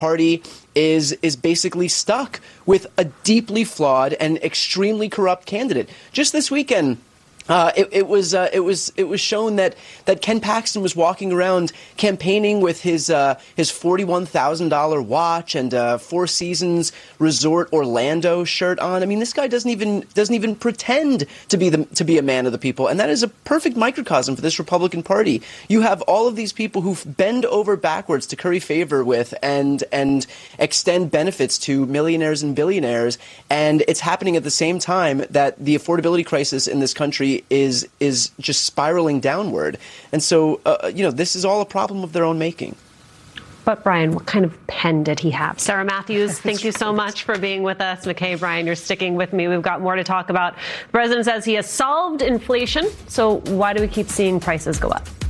Party is basically stuck with a deeply flawed and extremely corrupt candidate. Just this weekend, it was shown that Ken Paxton was walking around campaigning with his $41,000 watch and Four Seasons Resort Orlando shirt on. I mean, this guy doesn't even pretend to be a man of the people, and that is a perfect microcosm for this Republican Party. You have all of these people who bend over backwards to curry favor with and extend benefits to millionaires and billionaires, and it's happening at the same time that the affordability crisis in this country is just spiraling downward. And so, this is all a problem of their own making. But, Brian, what kind of pen did he have? Sarah Matthews, thank you so much for being with us. McKay, Brian, you're sticking with me. We've got more to talk about. The president says he has solved inflation. So why do we keep seeing prices go up?